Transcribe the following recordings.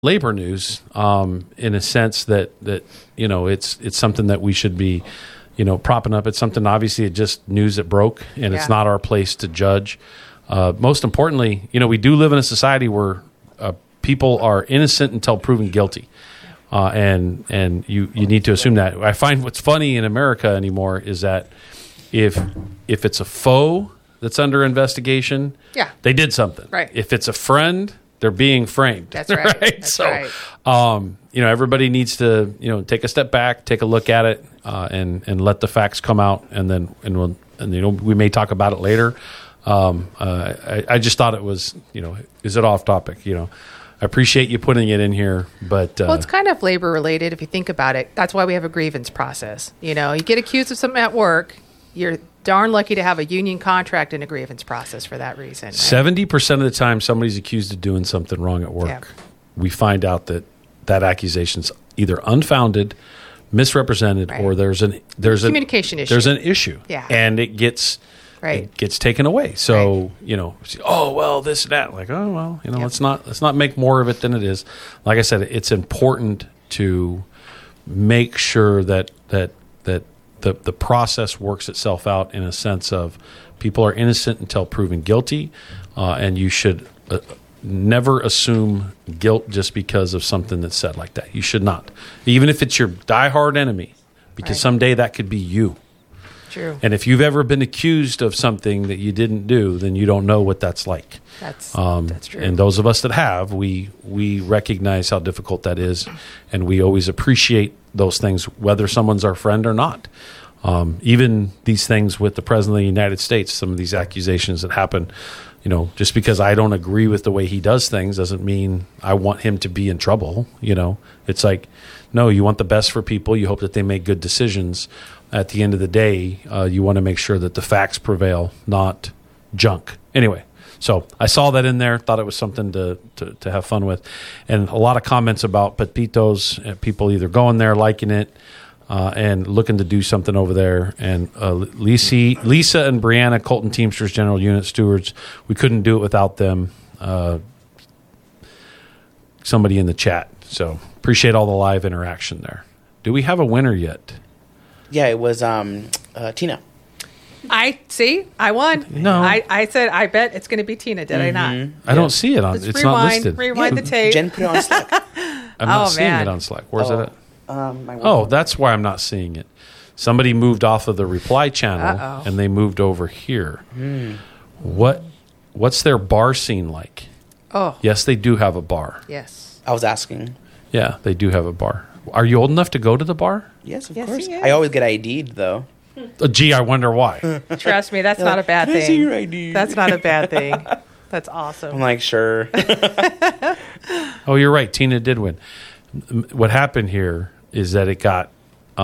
labor news, in a sense that it's something that we should be, propping up. It's something, obviously, it's just news that broke, and it's not our place to judge. Most importantly, we do live in a society where people are innocent until proven guilty. And you need to assume that. I find what's funny in America anymore is that if it's a foe that's under investigation, they did something. Right. If it's a friend, they're being framed. That's right. That's so, everybody needs to take a step back, take a look at it, and let the facts come out, and we may talk about it later. I just thought it was, is it off topic? I appreciate you putting it in here, but well, it's kind of labor related if you think about it. That's why we have a grievance process. You get accused of something at work, you're darn lucky to have a union contract and a grievance process for that reason. Right? 70% of the time somebody's accused of doing something wrong at work, we find out that accusation's either unfounded, misrepresented, or there's a communication issue. There's an issue, and it gets taken away. So oh well, this and that. Like, oh well, let's not make more of it than it is. Like I said, it's important to make sure that the process works itself out in a sense of people are innocent until proven guilty, and you should never assume guilt just because of something that's said like that. You should not, even if it's your diehard enemy, because someday that could be you. True. And if you've ever been accused of something that you didn't do, then you don't know what that's like. That's true. And those of us that have, we recognize how difficult that is, and we always appreciate those things, whether someone's our friend or not. Even these things with the President of the United States, some of these accusations that happen, just because I don't agree with the way he does things doesn't mean I want him to be in trouble. It's like, no, you want the best for people. You hope that they make good decisions. At the end of the day, you want to make sure that the facts prevail, not junk. Anyway, so I saw that in there, thought it was something to have fun with. And a lot of comments about Pepitos, people either going there, liking it, and looking to do something over there. And Lisa and Brianna, Colton Teamsters General Unit Stewards, we couldn't do it without them. Somebody in the chat. So appreciate all the live interaction there. Do we have a winner yet? Yeah, it was Tina. I won. No. I said, I bet it's going to be Tina. Did I not? I don't see it on. It's not listed. Rewind the tape. Jen put it on Slack. I'm not seeing it on Slack. Where's it at? Oh, that's why I'm not seeing it. Somebody moved off of the reply channel and they moved over here. What's their bar scene like? Oh. Yes, they do have a bar. Yes. I was asking. Yeah, they do have a bar. Are you old enough to go to the bar? Yes, of course. I always get ID'd, though. Gee, I wonder why. Trust me, that's not a bad Can I thing. see your ID? That's not a bad thing. That's awesome. I'm like, sure. Oh, you're right. Tina did win. What happened here is that it got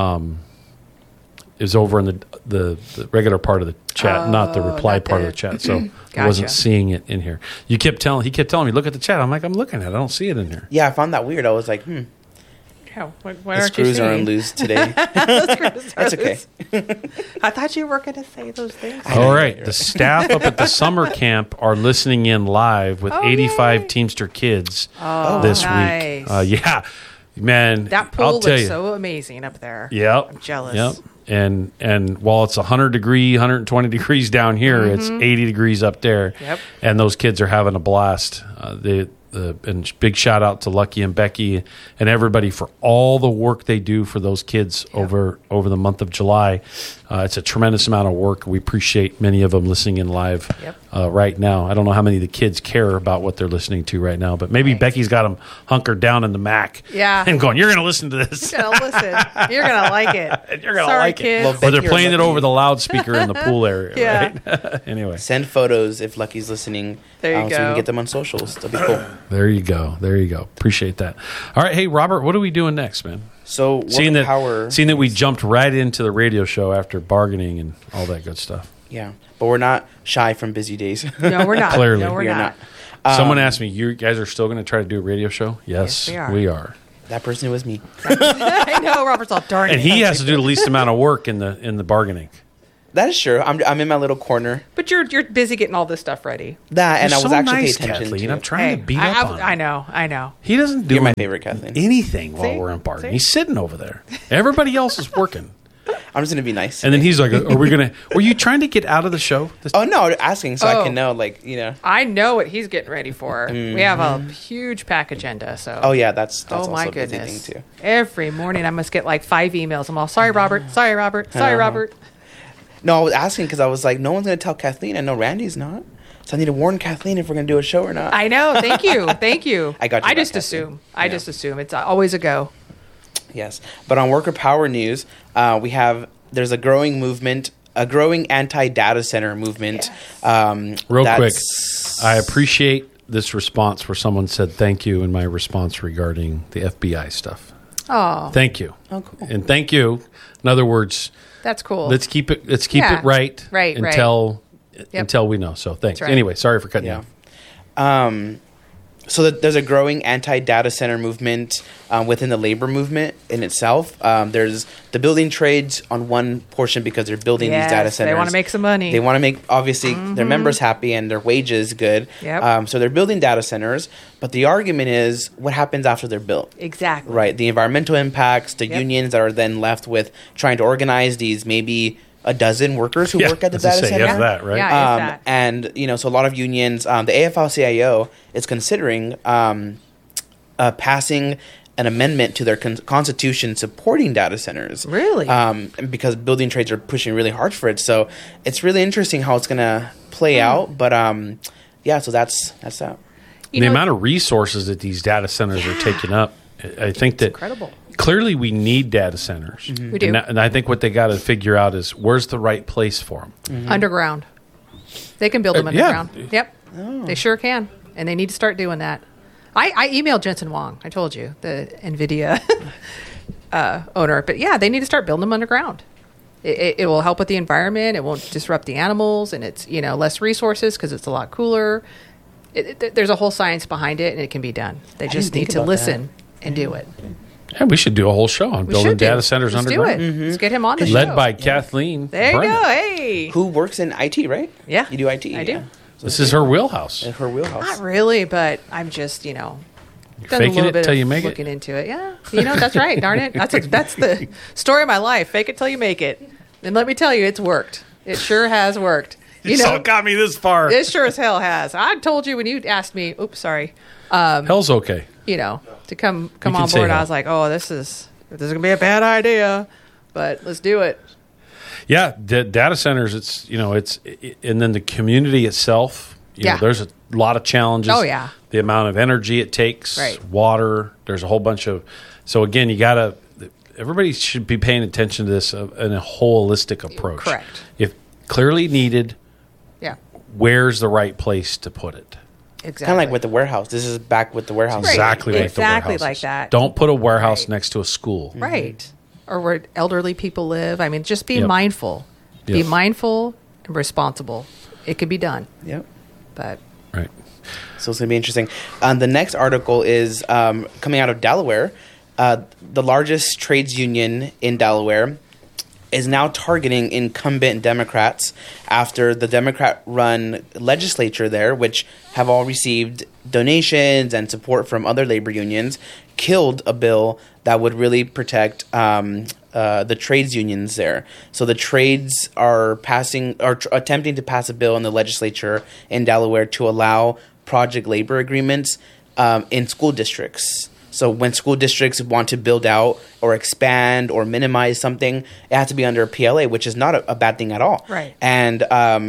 is over in the regular part of the chat, not the reply part of the chat. So I wasn't seeing it in here. He kept telling me, look at the chat. I'm like, I'm looking at it. I don't see it in here. Yeah, I found that weird. I was like, Why the aren't you screws are seeing? on loose today. That's okay. I thought you were going to say those things. All right. The staff up at the summer camp are listening in live with 85 yay. Teamster kids nice. this week. Yeah. Man, That pool I'll tell looks you. so amazing up there. Yep. I'm jealous. Yep. And while it's 120 degrees down here, it's 80 degrees up there. Yep. And those kids are having a blast. And big shout out to Lucky and Becky and everybody for all the work they do for those kids over the month of July. It's a tremendous amount of work. We appreciate many of them listening in live right now. I don't know how many of the kids care about what they're listening to right now, but maybe Becky's got them hunkered down in the Mac and going, you're going to listen to this. You're going to listen. You're going to like it. You're going to like kids. it. Well, they're playing it over the loudspeaker in the pool area. Right? Anyway. Send photos if Lucky's listening. There you go. So we can get them on socials. That'll be cool. There you go. Appreciate that. All right. Hey, Robert, what are we doing next, man? So seeing that we jumped right into the radio show after bargaining and all that good stuff. Yeah. But we're not shy from busy days. No, we're not. Clearly. No, we're not. Someone asked me, you guys are still going to try to do a radio show? Yes, we are. That person was me. I know, Robert's all darn. And he has to do the least amount of work in the bargaining. That is true. I'm in my little corner. But you're busy getting all this stuff ready. That and You're I was so actually nice, paying attention Kathleen. to I'm it. trying to beat up on him. I know. He doesn't do You're my favorite, Kathleen. anything while See? we're in Barton. See? He's sitting over there. Everybody else is working. I'm just gonna be nice. And then he's like, were you trying to get out of the show? Oh no, asking so I Oh. can know, like, you know. I know what he's getting ready for. We have a huge pack agenda. So. Oh yeah, that's Oh also my a busy goodness! thing too. Every morning I must get like 5 emails. I'm all sorry, Robert. Sorry, Robert. Sorry, Robert. No, I was asking because I was like, no one's gonna tell Kathleen. I know Randy's not, so I need to warn Kathleen if we're gonna do a show or not. I know. Thank you. Thank you. I got you I back, just Kathleen. assume. I Yeah. just assume it's always a go. Yes, but on worker power news, there's a growing movement, a growing anti-data center movement. Real quick, that's- I appreciate this response where someone said thank you in my response regarding the FBI stuff. Oh, Thank you. Oh, cool. And thank you. In other words, that's cool. let's keep it Yeah. right, Right. until Yep. until we know. So thanks. That's right. Anyway, sorry for cutting you Yeah. off. So there's a growing anti-data center movement within the labor movement in itself. There's the building trades on one portion because they're building these data Yes, centers. they wanna make some money. They want to make, obviously, their members happy and their wages good. Yep. So they're building data centers. But the argument is, what happens after they're built? exactly Right. The environmental impacts, the Yep. unions that are then left with trying to organize these maybe a dozen workers who Yeah, work at the I was gonna data say, center. yeah, that, right? Yeah, is that. And so a lot of unions, the AFL-CIO is considering passing an amendment to their constitution supporting data centers. Really? Because building trades are pushing really hard for it. So it's really interesting how it's going to play out. But yeah, so that's that. You The know, amount of resources that these data centers are taking up, I think that incredible. clearly we need data centers. We do. And I think what they got to figure out is where's the right place for them. Underground. They can build them yeah. underground. Yep. They sure can. And they need to start doing that. I emailed Jensen Huang. I told you, the NVIDIA owner. But yeah, they need to start building them underground. It will help with the environment. It won't disrupt the animals. And it's, less resources because it's a lot cooler. There's a whole science behind it, and it can be done. They just didn't need think to about listen and do it. Yeah, we should do a whole show on We building should do. data centers Let's underground. do it. Let's get him on the show. Led by Kathleen. There you Brennan. go. Hey. Who works in IT, right? Yeah. You do IT? I do. Yeah. This is her wheelhouse. In her wheelhouse. Not really, but I'm just, done a faking little it bit till of you make it. looking into it. Yeah, that's right. Darn it, that's the story of my life. Fake it till you make it. And let me tell you, it's worked. It sure has worked. You all got me this far. It sure as hell has. I told you when you asked me. Oops, sorry. Hell's okay. To come can on say board. I hell. was like, oh, this is gonna be a bad idea, but let's do it. Yeah, data centers. And then the community itself. Yeah. There's a lot of challenges. Oh, yeah. The amount of energy it takes, Right. water. There's a whole bunch of. So again, everybody should be paying attention to this in a holistic approach. Correct. If clearly needed, Yeah, where's the right place to put it? exactly. Kind of like with the warehouse. This is back with the warehouse. Right. Exactly like the Exactly warehouses. like that. Don't put a warehouse Right. next to a school. Right. Or where elderly people live. I mean, just be Yep. mindful. Be Yep. mindful and responsible. It could be done, Yep. but Right. So it's going to be interesting. The next article is coming out of Delaware. The largest trades union in Delaware is now targeting incumbent Democrats after the Democrat-run legislature there, which have all received donations and support from other labor unions, killed a bill that would really protect the trades unions there. So the trades are attempting to pass a bill in the legislature in Delaware to allow project labor agreements in school districts. So when school districts want to build out or expand or minimize something, it has to be under a PLA, which is not a bad thing at all. Right. And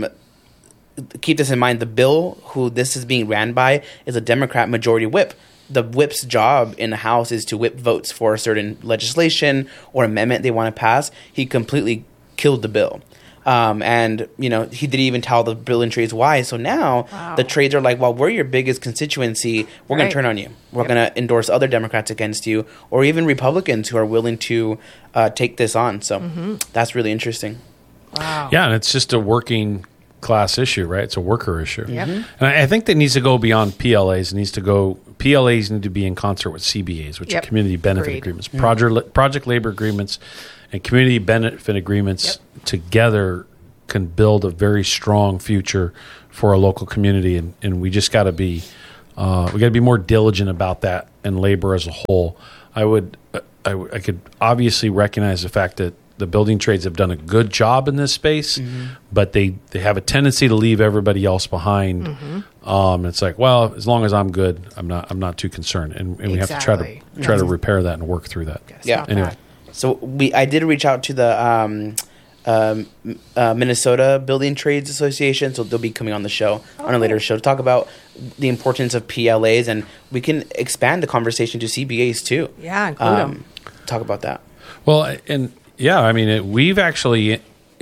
keep this in mind, the bill who this is being ran by is a Democrat majority whip. The whip's job in the House is to whip votes for a certain legislation or amendment they want to pass. He completely killed the bill. And, he didn't even tell the building trades why. So now Wow. the trades are like, well, we're your biggest constituency. We're going Right. to turn on you. We're going to endorse other Democrats against you, or even Republicans who are willing to take this on. So that's really interesting. wow. Yeah, and it's just a working class issue, right? It's a worker issue. Yep. And I think that needs to go beyond PLAs. PLAs need to be in concert with CBAs, which Yep. are community benefit Agreed. agreements, project labor agreements, and community benefit agreements together can build a very strong future for our local community, and we just got to be more diligent about that and labor as a whole. I could obviously recognize the fact that the building trades have done a good job in this space, but they have a tendency to leave everybody else behind. It's like, well, as long as I'm good, I'm not too concerned, and we have to try to repair that and work through that. Yeah. Anyway, so I did reach out to the Minnesota Building Trades Association, so they'll be coming on the show on a later show to talk about the importance of PLAs, and we can expand the conversation to CBAs too. Yeah, include them. Talk about that. Well, and yeah, I mean, we've actually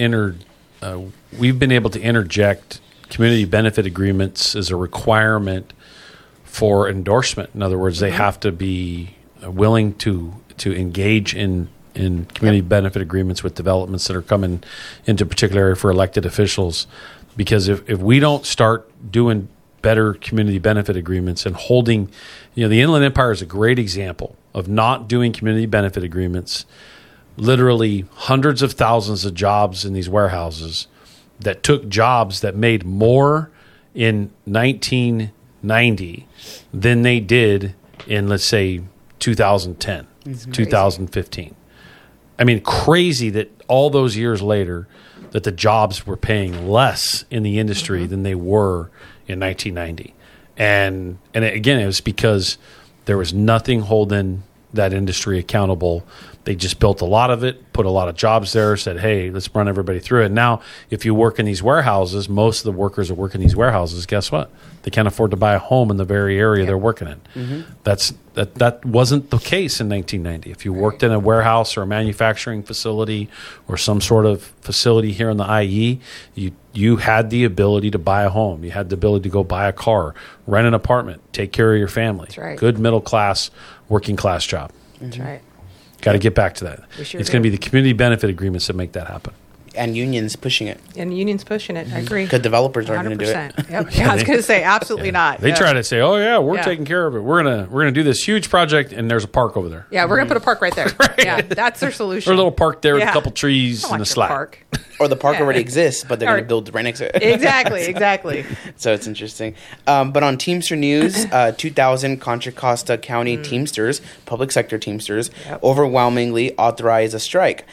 we've been able to interject community benefit agreements as a requirement for endorsement. In other words, they have to be willing to engage in community benefit agreements with developments that are coming into a particular area for elected officials. Because if we don't start doing better community benefit agreements and holding, the Inland Empire is a great example of not doing community benefit agreements. Literally hundreds of thousands of jobs in these warehouses that took jobs that made more in 1990 than they did in, let's say, 2010, 2015. I mean, crazy that all those years later that the jobs were paying less in the industry than they were in 1990. And again, it was because there was nothing holding that industry accountable. They just built a lot of it, put a lot of jobs there, said, hey, let's run everybody through it. Now, if you work in these warehouses, most of the workers that work in these warehouses, guess what? They can't afford to buy a home in the very area they're working in. That wasn't the case in 1990. If you worked in a warehouse or a manufacturing facility or some sort of facility here in the IE, you had the ability to buy a home. You had the ability to go buy a car, rent an apartment, take care of your family. That's right. Good middle class, working class job. That's right. Got to get back to that. We sure it's do. going to be the community benefit agreements that make that happen. And unions pushing it. And the union's pushing it. I agree. Because developers aren't going to do it. 100%. Yep. Yeah, I was going to say, absolutely not. They try to say, "Oh yeah, we're Yeah. taking care of it. We're gonna do this huge project, and there's a park over there, Yeah, we're going to put a park right there. Yeah, that's their solution. or a little park there with Yeah. a couple trees I and a want your slack." park. Or the park Yeah. already exists, but they're going Or- to build right next to it. Exactly. So it's interesting. But on Teamster News, 2,000 Contra Costa County Teamsters, public sector Teamsters, overwhelmingly authorize a strike.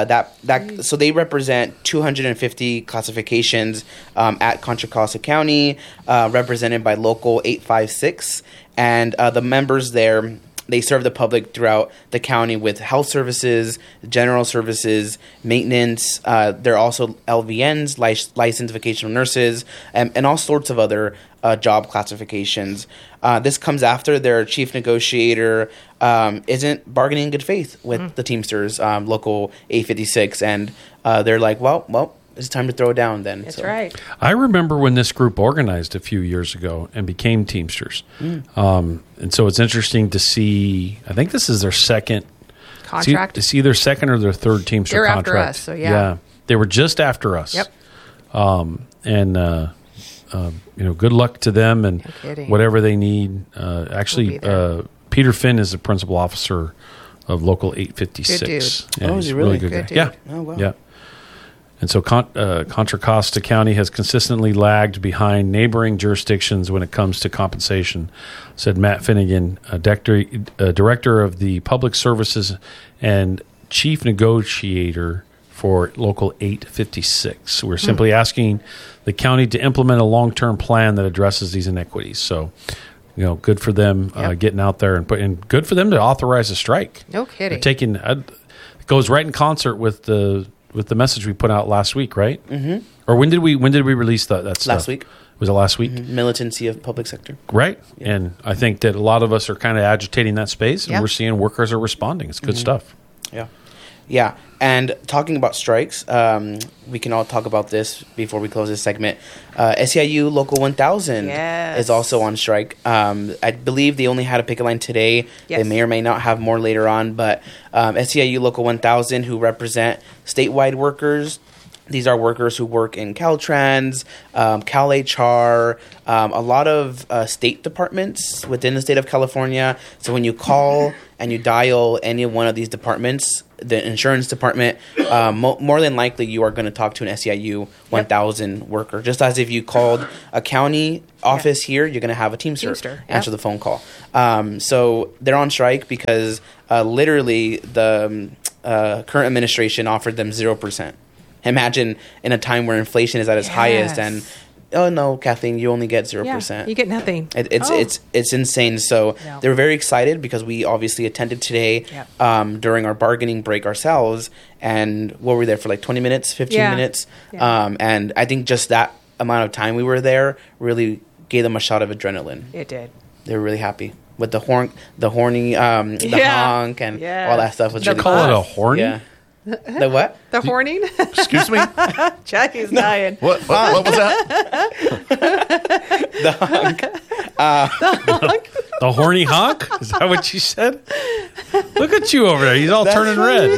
So they represent 250 classifications at Contra Costa County, represented by Local 856, and the members there. They serve the public throughout the county with health services, general services, maintenance. They're also LVNs, licensed vocational nurses, and all sorts of other job classifications. This comes after their chief negotiator isn't bargaining in good faith with the Teamsters, Local 856, and they're like, well, it's time to throw it down then. That's So- right. I remember when this group organized a few years ago and became Teamsters, and so it's interesting to see. I think this is their second Contract. It's either second or their third Teamster They're after contract. us, so yeah. They were just after us. Yep. Good luck to them and No kidding. whatever they need. We'll Actually, be there. Peter Finn is the principal officer of Local 856. Good dude. Yeah, Oh, is he's he a really? good Good guy. dude. Yeah. Oh, wow. Yeah. And so Contra Costa County has consistently lagged behind neighboring jurisdictions when it comes to compensation, said Matt Finnegan, director of the Public Services and chief negotiator for Local 856. We're simply asking the county to implement a long-term plan that addresses these inequities. So, good for them getting out there and good for them to authorize a strike. No kidding. They're taking it goes right in concert with the message we put out last week, right? Mm-hmm. Or when did we release that stuff? Last week. Was it last week? Militancy of public sector. Right. Yeah. And I think that a lot of us are kind of agitating that space, and Yep. we're seeing workers are responding. It's good stuff. Yeah. Yeah. And talking about strikes, we can all talk about this before we close this segment. SEIU Local 1000 Yes. is also on strike. I believe they only had a picket line today. Yes. They may or may not have more later on. But SEIU Local 1000, who represent statewide workers, these are workers who work in Caltrans, Cal HR, a lot of state departments within the state of California. So when you call and you dial any one of these departments, the insurance department, more than likely you are going to talk to an SEIU 1000 worker. Just as if you called a county office here, you're going to have a Teamster answer the phone call. So they're on strike because literally the current administration offered them 0%. Imagine in a time where inflation is at its highest and oh no, Kathleen, you only get 0%. You get nothing. It's insane. So they were very excited because we obviously attended today during our bargaining break ourselves, and what were we there for, like 20 minutes, 15 minutes? And I think just that amount of time we were there really gave them a shot of adrenaline. It did. They were really happy with the horny, honk, and all that stuff. Was Did you call it a horny? Yeah. The what? The horning? Excuse me? Jackie's dying. What was that? The honk. The horny honk? Is that what you said? Look at you over there. He's all turning red.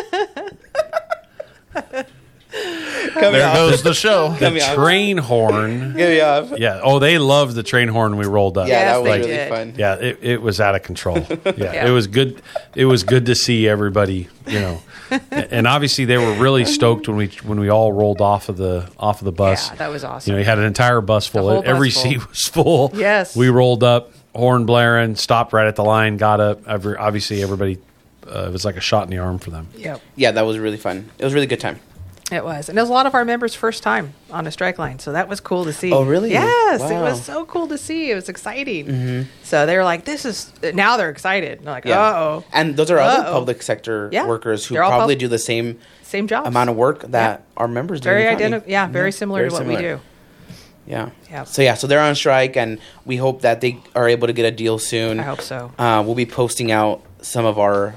There goes the show. The train horn. Get me off. Yeah. Oh, they loved the train horn when we rolled up. Yeah, Yes, that was they really did. fun. Yeah, it was out of control. Yeah, it was good. It was good to see everybody, and obviously they were really stoked when we all rolled off of the bus. Yeah, that was awesome. You had an entire bus full. whole bus Every full. seat was full. Yes. We rolled up, horn blaring, stopped right at the line, got up. Obviously, everybody. It was like a shot in the arm for them. Yep. Yeah, that was really fun. It was a really good time. It was. And it was a lot of our members' first time on a strike line. So that was cool to see. Oh, really? Yes. It Wow. was so cool to see. It was exciting. So they were like, now they're excited. And they're like, uh-oh. And those are other public sector Yeah. workers who They're all probably do the same Same jobs. amount of work that our members do. in Very the county. identical. Yeah, very similar Very to what we do. Yeah. Yeah. So they're on strike, and we hope that they are able to get a deal soon. I hope so. We'll be posting out some of our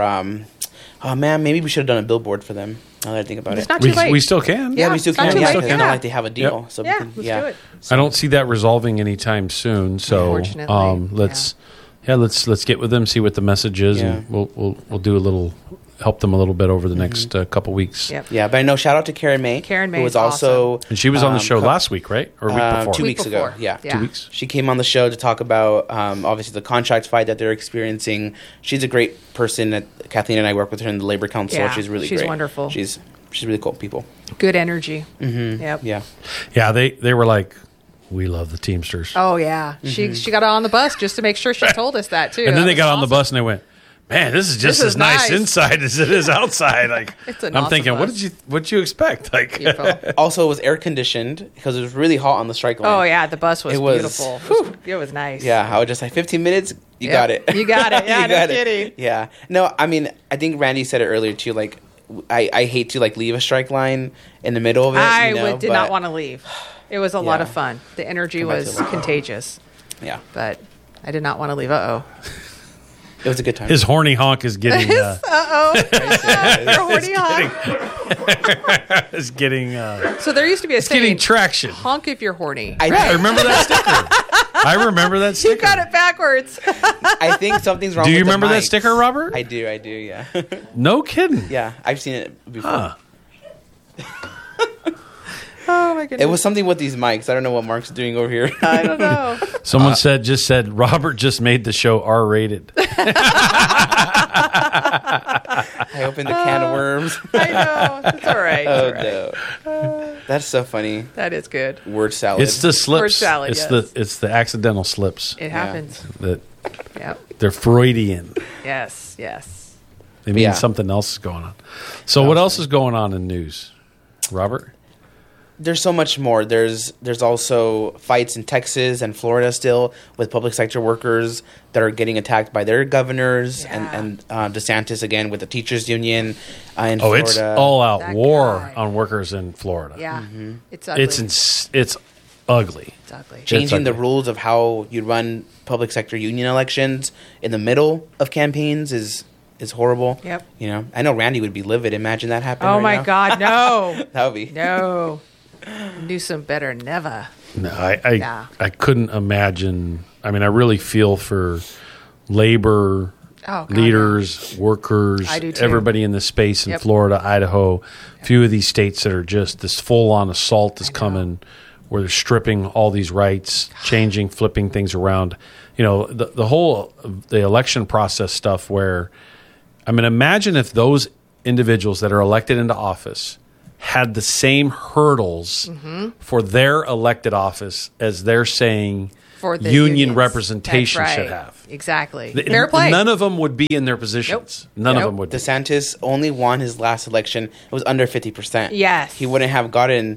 oh man, maybe we should have done a billboard for them. Now that I think about It's it. not too late. We still can. Yeah, we still it's not can. too Yeah, late. because it's Yeah. not like they have a deal. Yep. So we Yeah, can, let's do it. I don't see that resolving anytime soon. So Unfortunately, let's get with them, see what the message is, Yeah. and we'll do a little, help them a little bit over the next couple weeks. Yep. Yeah, but I know. Shout out to Karen May. Karen May who was is also And she was on the show last week, right, or week before? 2 weeks ago. before. Yeah. 2 weeks. She came on the show to talk about obviously the contract fight that they're experiencing. She's a great person. Kathleen and I work with her in the labor council. Yeah, She's really she's great. wonderful. She's really cool people. Good energy. Yep. Yeah. Yeah, they were like, we love the Teamsters, Oh, yeah. She got on the bus just to make sure she told us that, too. and then That they was got on the awesome. bus and they went, man, this is just This as is nice nice. inside as it is outside. Like, It's an and I'm awesome thinking, bus. what'd you expect? Like, Beautiful. Also, it was air conditioned because it was really hot on the strike line. Oh, yeah. The bus was It was- beautiful. It was nice. Yeah, I was just like 15 minutes. You Yep. got it. You got it. Yeah, You no got it. kidding. Yeah. No, I mean, I think Randy said it earlier too. Like, I hate to like leave a strike line in the middle of it. I you know, did not want to leave. It was a lot Yeah. of fun. The energy Come back was to it. contagious, Yeah, but I did not want to leave. Uh-oh. it was a good time. his horny honk is getting Horny honk. is getting So there used to be a getting saying, traction. honk if you're horny. I remember that sticker. I remember that sticker. You got it backwards. I think something's wrong. Do you with the remember that mics. sticker, Robert? I do. Yeah. No kidding. Yeah, I've seen it before. Huh. Oh, my goodness. It was something with these mics. I don't know what Mark's doing over here. I don't know. Someone just said Robert just made the show R-rated. I opened a can of worms. I know. It's all right. Oh It's all right. no, that's so funny. That is good. Word salad. It's the slips. Word salad, it's yes. the accidental slips It happens. that Yep. they're Freudian. Yes. Yes. They mean Yeah. something else is going on. So what else is going on in news, Robert? There's so much more. There's also fights in Texas and Florida still with public sector workers that are getting attacked by their governors Yeah. and DeSantis again with the teachers union in Oh, Florida. it's all out That war guy. on workers in Florida. Yeah. It's ugly. It's ugly. It's ugly. changing the ugly. rules of how you run public sector union elections in the middle of campaigns is horrible. Yep. You know, I know Randy would be livid. Imagine that happening. Oh, right my now. God. No. That would be. No. Newsom better never. No, Yeah. I couldn't imagine. I mean, I really feel for labor Oh, God, leaders, workers, I do too. everybody in this space in Yep. Florida, Idaho, a few of these states that are just this full-on assault is coming, where they're stripping all these rights, changing, flipping things around. the election process stuff where, I mean, imagine if those individuals that are elected into office had the same hurdles for their elected office as they're saying For the union unions. representation That's right. should have. Exactly. Fair play. None of them would be in their positions. Nope. None of Nope. them would be. DeSantis only won his last election. It was under 50%. Yes. He wouldn't have gotten,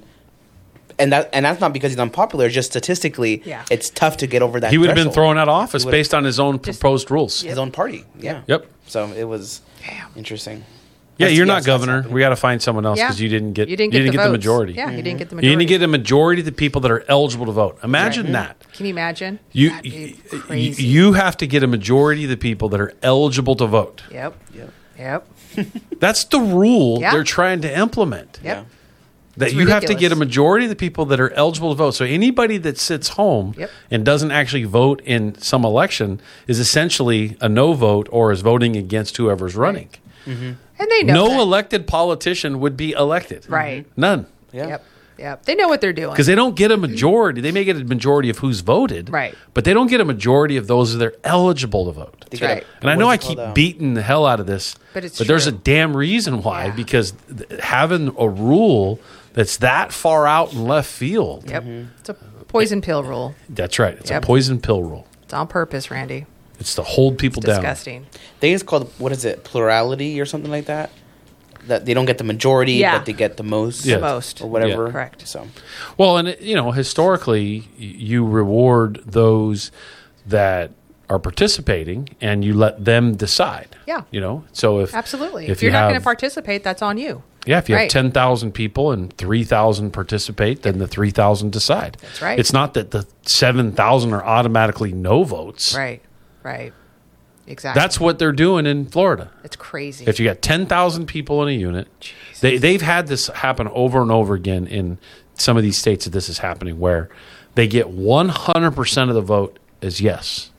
and that's not because he's unpopular. Just statistically, Yeah. it's tough to get over that. He would have been threshold. thrown out of office He would've- based on his own proposed rules. his own party. Yeah. Yep. So it was interesting. Yeah, That's- you're yes, not that's governor. happening. We got to find someone else Yeah. because you didn't get the the votes. majority. Yeah, you didn't get the You majority. didn't get a majority of the people that are eligible to vote. Imagine that. Can you imagine? You That'd be crazy. you have to get a majority of the people that are eligible to vote. Yep. Yep. Yep. That's the rule Yeah. they're trying to implement. Yep. That It's you have to ridiculous. get a majority of the people that are eligible to vote. So anybody that sits home Yep. and doesn't actually vote in some election is essentially a no vote or is voting against whoever's running. And they know No that. elected politician would be elected. Right. None. Yeah. Yep. Yep. They know what they're doing. Because they don't get a majority. They may get a majority of who's voted. Right. But they don't get a majority of those that are eligible to vote. They That's get a- right. And I know I what's it keep called, beating the hell out of this, But it's there's a true. damn reason why. Yeah. Because having a rule that's that far out in left field, Yep. It's a poison pill rule. that's right. It's Yep. a poison pill rule. It's on purpose, Randy. It's to hold people down. Disgusting. I think it's called, what is it, plurality or something like that? That they don't get the majority, Yeah. but they get the most. Yeah. The most. Or whatever. Yeah. Correct. So Well, and historically, you reward those that are participating, and you let them decide. Yeah. So if Absolutely. if If you're not going have- to participate, that's on you. Yeah, if you have Right. 10,000 people and 3,000 participate, then the 3,000 decide. That's right. It's not that the 7,000 are automatically no votes. Right. Right. Exactly. That's what they're doing in Florida. It's crazy. If you got 10,000 people in a unit, they've had this happen over and over again in some of these states that this is happening, where they get 100% of the vote as yes,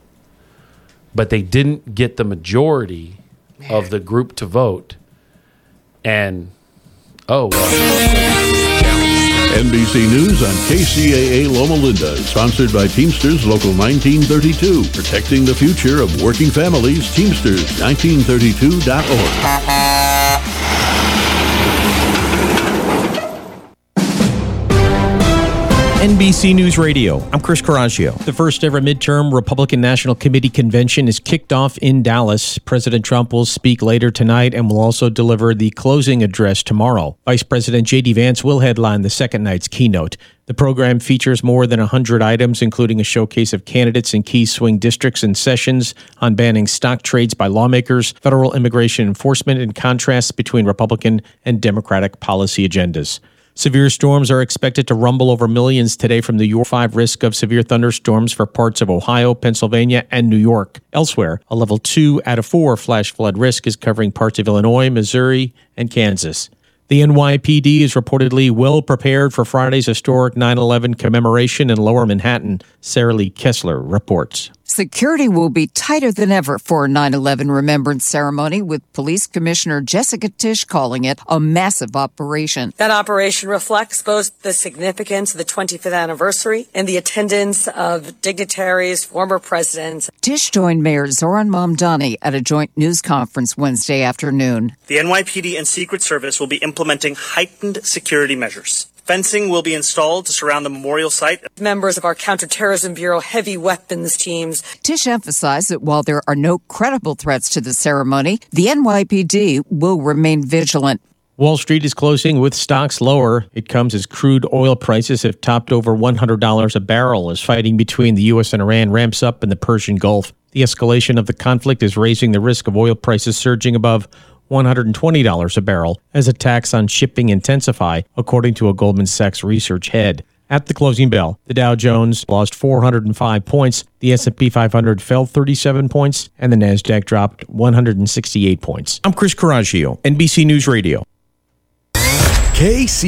but they didn't get the majority of the group to vote. And, NBC News on KCAA Loma Linda, sponsored by Teamsters Local 1932, protecting the future of working families. Teamsters1932.org. NBC News Radio. I'm Chris Coraggio. The first ever midterm Republican National Committee convention is kicked off in Dallas. President Trump will speak later tonight and will also deliver the closing address tomorrow. Vice President J.D. Vance will headline the second night's keynote. The program features more than 100 items, including a showcase of candidates in key swing districts and sessions on banning stock trades by lawmakers, federal immigration enforcement, and contrasts between Republican and Democratic policy agendas. Severe storms are expected to rumble over millions today from the York 5 risk of severe thunderstorms for parts of Ohio, Pennsylvania, and New York. Elsewhere, a level 2 out of 4 flash flood risk is covering parts of Illinois, Missouri, and Kansas. The NYPD is reportedly well prepared for Friday's historic 9/11 commemoration in Lower Manhattan. Sarah Lee Kessler reports. Security will be tighter than ever for a 9/11 remembrance ceremony, with Police Commissioner Jessica Tisch calling it a massive operation. That operation reflects both the significance of the 25th anniversary and the attendance of dignitaries, former presidents. Tisch joined Mayor Zoran Mamdani at a joint news conference Wednesday afternoon. The NYPD and Secret Service will be implementing heightened security measures. Fencing will be installed to surround the memorial site. Members of our Counterterrorism Bureau heavy weapons teams. Tisch emphasized that while there are no credible threats to the ceremony, the NYPD will remain vigilant. Wall Street is closing with stocks lower. It comes as crude oil prices have topped over $100 a barrel as fighting between the U.S. and Iran ramps up in the Persian Gulf. The escalation of the conflict is raising the risk of oil prices surging above $120 a barrel as attacks on shipping intensify, according to a Goldman Sachs research head. At the closing bell, the Dow Jones lost 405 points, the S&P 500 fell 37 points, and the Nasdaq dropped 168 points. I'm Chris Coraggio, NBC News Radio.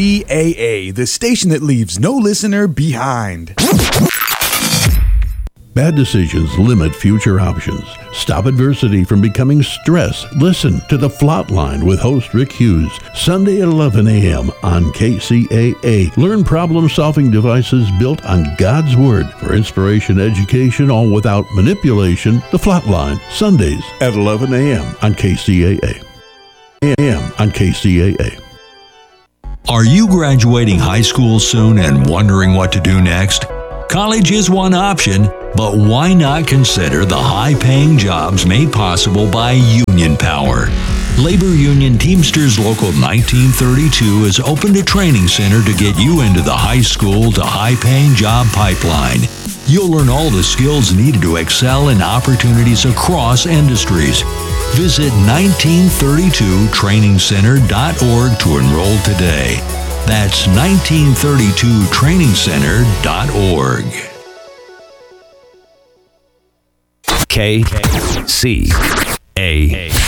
KCAA, the station that leaves no listener behind. Bad decisions limit future options. Stop adversity from becoming stress. Listen to The Flatline with host Rick Hughes, Sunday at 11 a.m. on KCAA. Learn problem-solving devices built on God's Word for inspiration, education, all without manipulation. The Flatline, Sundays at 11 a.m. on KCAA. Are you graduating high school soon and wondering what to do next? College is one option, but why not consider the high-paying jobs made possible by Union Power? Labor Union Teamsters Local 1932 has opened a training center to get you into the high school to high-paying job pipeline. You'll learn all the skills needed to excel in opportunities across industries. Visit 1932trainingcenter.org to enroll today. That's 1932trainingcenter.org. KCAA.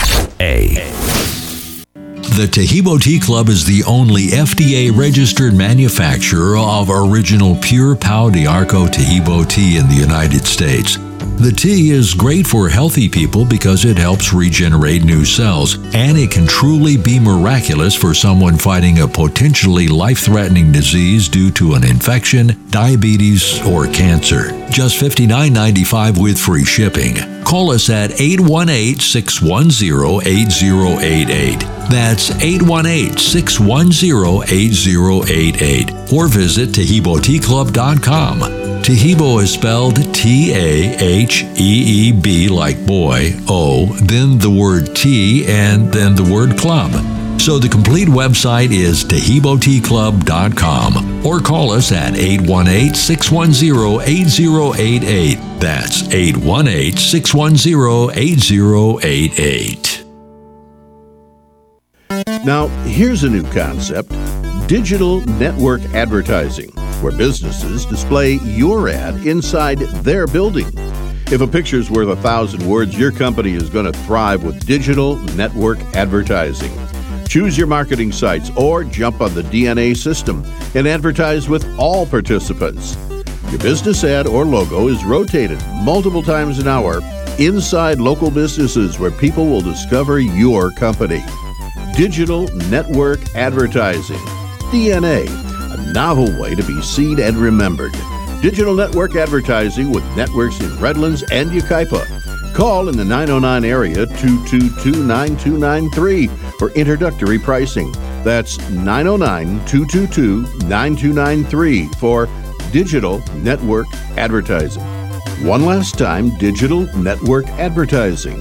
The Taheebo Tea Club is the only FDA-registered manufacturer of original pure Pau d'Arco Taheebo tea in the United States. The tea is great for healthy people because it helps regenerate new cells, and it can truly be miraculous for someone fighting a potentially life-threatening disease due to an infection, diabetes, or cancer. Just $59.95 with free shipping. Call us at 818-610-8088. That's 818-610-8088. Or visit TaheeboTeaClub.com. Taheebo is spelled T-A-H-E-E-B like boy, O, then the word tea, and then the word club. So the complete website is TaheeboTeaClub.com. Or call us at 818-610-8088. That's 818-610-8088. Now, here's a new concept: digital network advertising, where businesses display your ad inside their building. If a picture's worth 1,000 words, your company is going to thrive with digital network advertising. Choose your marketing sites or jump on the DNA system and advertise with all participants. Your business ad or logo is rotated multiple times an hour inside local businesses where people will discover your company. Digital network advertising. DNA, a novel way to be seen and remembered. Digital network advertising with networks in Redlands and Yucaipa. Call in the 909 area 222-9293 for introductory pricing. That's 909-222-9293 for digital network advertising. One last time, digital network advertising.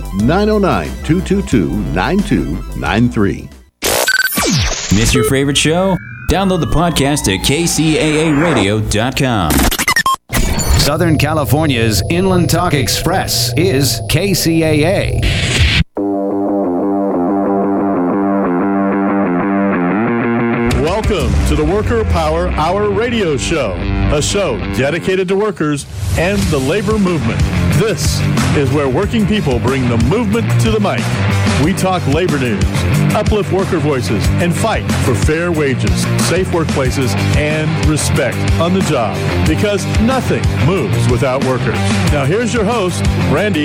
909-222-9293. Miss your favorite show? Download the podcast at kcaaradio.com. Southern California's Inland Talk Express is KCAA. Welcome to the Worker Power Hour radio show, a show dedicated to workers and the labor movement. This is where working people bring the movement to the mic. We talk labor news, uplift worker voices, and fight for fair wages, safe workplaces, and respect on the job, because nothing moves without workers. Now here's your host, Randy